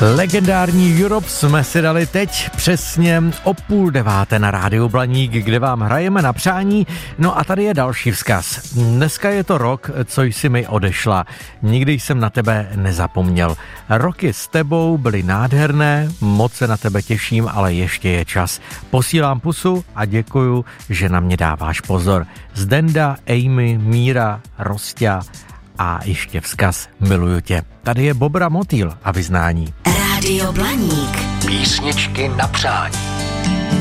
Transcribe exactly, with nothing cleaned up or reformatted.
Legendární Europe jsme si dali teď přesně o půl deváté na rádiu Blaník, kde vám hrajeme na přání. No a tady je další vzkaz. Dneska je to rok, co jsi mi odešla. Nikdy jsem na tebe nezapomněl. Roky s tebou byly nádherné, moc se na tebe těším, ale ještě je čas. Posílám pusu a děkuju, že na mě dáváš pozor. Zdenda, Amy, Míra, Rostia a ještě vzkaz miluju tě. Tady je Bobra Motýl a vyznání. Rádio Blaník. Písničky na přání.